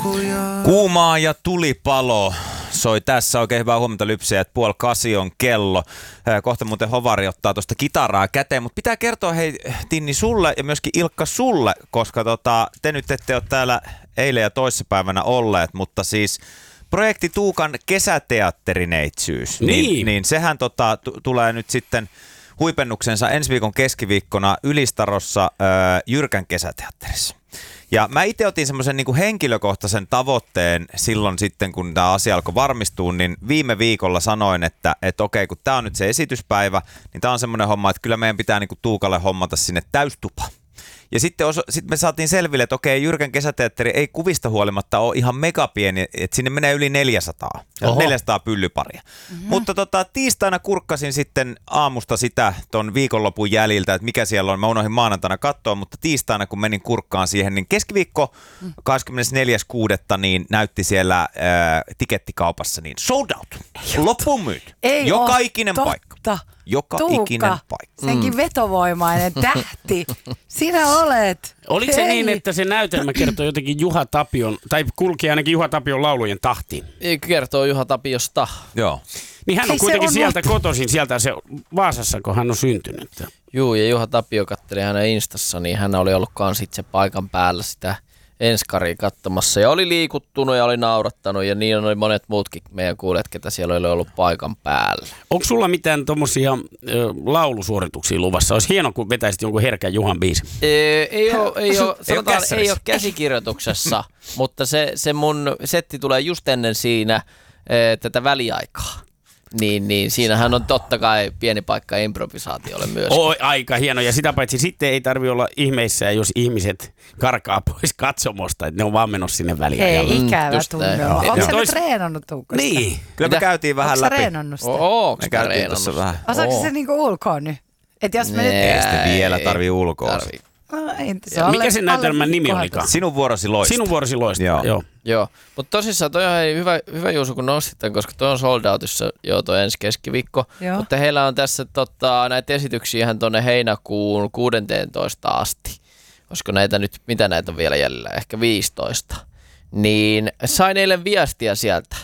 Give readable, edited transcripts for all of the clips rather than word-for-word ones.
Kuumaa ja tulipalo soi tässä. Oikein hyvää huomenta Lypsejät. 7:30 on kello. Kohta muuten Hovari ottaa tuosta kitaraa käteen. Mutta pitää kertoa hei Tinni sulle ja myöskin Ilkka sulle, koska te nyt ette ole täällä eilen ja toissapäivänä olleet, mutta siis projekti Tuukan kesäteatterineitsyys, niin sehän tulee nyt sitten huipennuksensa ensi viikon keskiviikkona Ylistarossa Jyrkän kesäteatterissa. Ja mä itse otin semmoisen niin kuin henkilökohtaisen tavoitteen silloin sitten, kun tämä asia alkoi varmistua, niin viime viikolla sanoin, että okei, kun tämä on nyt se esityspäivä, niin tämä on semmoinen homma, että kyllä meidän pitää niin kuin Tuukalle hommata sinne täystupa. Ja sitten me saatiin selville, että okei, Jyrkän kesäteatteri ei kuvista huolimatta ole ihan megapieni, että sinne menee yli 400. 400 pyllyparia. Mm-hmm. Mutta tiistaina kurkkasin sitten aamusta sitä ton viikonlopun jäljiltä, että mikä siellä on. Mä unohdin maanantaina katsoa, mutta tiistaina kun menin kurkkaan siihen, niin keskiviikko 24.6. niin näytti siellä tikettikaupassa niin sold out. Loppuun myyty. Joka ikinen paikka. Joka ikinen paikka. Senkin vetovoimainen tähti. Sinä olet. Oliko se niin, että se näytelmä kertoo jotenkin Juha Tapion, tai kulki ainakin Juha Tapion laulujen tahtiin? Kertoo Juha Tapiosta. Joo. Niin hän on kuitenkin sieltä kotoisin, sieltä se Vaasassa, kun hän on syntynyt. Juu, ja Juha Tapio katteli hänen Instassa, niin hän oli ollut kans itse paikan päällä sitä enskaria katsomassa. Ja oli liikuttunut ja oli naurattanut, ja niin oli monet muutkin meidän kuulijat, ketä siellä oli ollut paikan päällä. Onko sulla mitään tommosia laulusuorituksia luvassa? Olisi hieno, kun vetäisit jonkun herkän Juhan biisin. Ei ole käsikirjoituksessa, mutta se mun setti tulee just ennen siinä tätä väliaikaa. Niin siinähän on totta kai pieni paikka improvisaatiolle myös. Aika hieno, ja sitä paitsi sitten ei tarvitse olla ihmeissään, jos ihmiset karkaa pois katsomosta, että ne on vaan menossa sinne väliajalle. Ei ikävä tunnelma. Onko sä nyt treenannut Tuukasta? Niin. Kyllä me käytiin vähän läpi. Onko sä treenannut sitä? Onko käytiin tuossa vähän? Osaatko se niinku ulkoa nyt? Et jos me nyt... Ei sitä vielä tarvii ulkoa. Mikä sen näytelmän nimi olikaan? Sinun vuorosi loistaa. Sinun vuorosi loistaa, joo. Mutta tosissaan toi on hyvä Juuso, kun nostit tämän, koska toi on sold outissa toi ensi keskiviikko. Joo. Mutta heillä on tässä näitä esityksiä ihan tuonne heinäkuun 16 asti. Olisiko näitä nyt, mitä näitä on vielä jäljellä? Ehkä 15. Niin sain eilen viestiä sieltä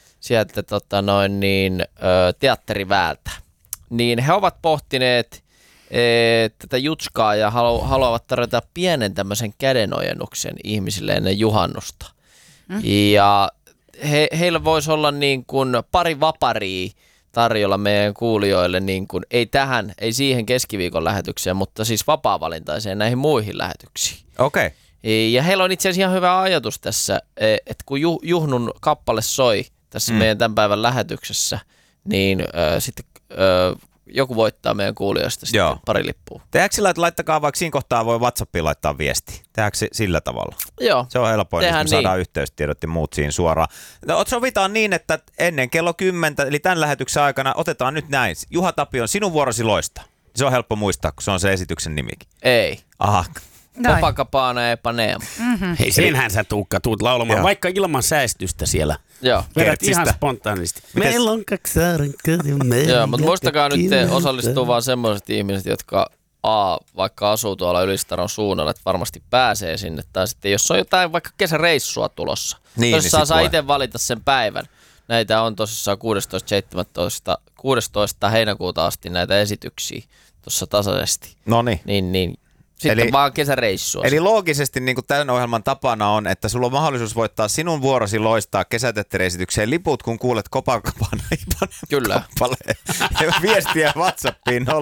teatteriväältä. Niin he ovat pohtineet tätä jutskaa ja haluavat tarjota pienen tämmöisen kädenojennuksen ihmisille ennen juhannusta. Ja heillä voisi olla niin kuin pari vaparia tarjolla meidän kuulijoille, niin kuin, ei siihen keskiviikon lähetykseen, mutta siis vapaa-valintaiseen näihin muihin lähetyksiin. Okei. Ja heillä on itse asiassa ihan hyvä ajatus tässä, että kun Juhnun kappale soi tässä meidän tämän päivän lähetyksessä, niin sitten joku voittaa meidän kuulijoista sitten pari lippua. Tehdäänkö sillä, että laittakaa vaikka siinä kohtaa voi WhatsAppiin laittaa viestiä? Tehdäänkö sillä tavalla? Joo. Se on helpoin, jos me saadaan yhteystiedot ja muut siinä suoraan. Sovitaan niin, että ennen kello 10, eli tämän lähetyksen aikana, otetaan nyt näin. Juha Tapion, sinun vuorosi loistaa. Se on helppo muistaa, kun se on se esityksen nimikin. Ei. Aha. Copacabana Epaneema. Hei, senhän sä Tuukka tuut laulamaan, vaikka ilman säästystä siellä. Joo. Vedät ihan spontaanisti. Meillä on 2 saarenkoja. Joo, mutta muistakaa nyt osallistua vaan semmoiset ihmiset, jotka vaikka asuu tuolla Ylistaron suunnalla, että varmasti pääsee sinne. Tai sitten jos on jotain vaikka kesäreissua tulossa. Niin saa itse valita sen päivän. Näitä on tosissaan 16. heinäkuuta asti näitä esityksiä tuossa tasaisesti. Noniin. Niin. Sitten vaan kesäreissua. Eli loogisesti niin kuin tämän ohjelman tapana on, että sulla on mahdollisuus voittaa sinun vuorosi loistaa kesäteatteriesitykseen liput, kun kuulet Copacabana Ipanen kappaleen. Viestiä WhatsAppiin 0403564556.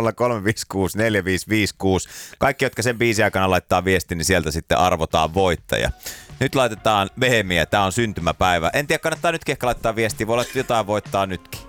Kaikki, jotka sen biisin aikana laittaa viestin, niin sieltä sitten arvotaan voittaja. Nyt laitetaan vehemiä, tämä on syntymäpäivä. En tiedä, kannattaa nytkin ehkä laittaa viestiä, voi olla, että jotain voittaa nytkin.